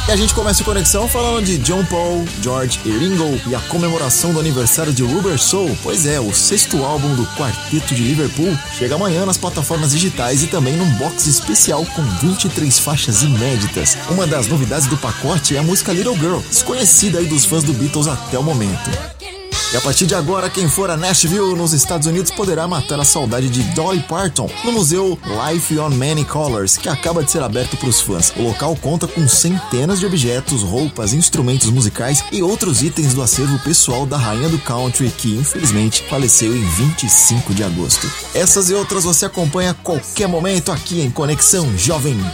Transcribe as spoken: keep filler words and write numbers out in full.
E a gente começa a conexão falando de John Paul, George e Ringo e a comemoração do aniversário de Rubber Soul. Pois é, o sexto álbum do Quarteto de Liverpool chega amanhã nas plataformas digitais e também num box especial com vinte e três faixas inéditas. Uma das novidades do pacote é a música Little Girl, desconhecida aí dos fãs do Beatles até o momento. E a partir de agora, quem for a Nashville, nos Estados Unidos, poderá matar a saudade de Dolly Parton no museu Life on Many Colors, que acaba de ser aberto para os fãs. O local conta com centenas de objetos, roupas, instrumentos musicais e outros itens do acervo pessoal da rainha do country, que infelizmente faleceu em vinte e cinco de agosto. Essas e outras você acompanha a qualquer momento aqui em Conexão Jovem